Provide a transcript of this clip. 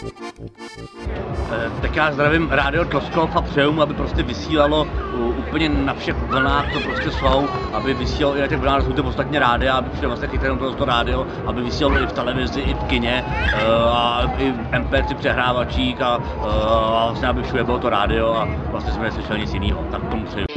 Tak já zdravím Rádio Tloskov a přeju mu, aby prostě vysílalo úplně na všech vlnách, co prostě jsou, aby vysílalo i na těch vlnách, jsou to ostatně rádia, aby všude vlastně chytali to rádio, aby vysílalo i v televizi, i v kině, a i v MP3 přehrávačích a vlastně aby všude bylo to rádio a vlastně jsme neslyšeli nic jiného, tak tomu přeju.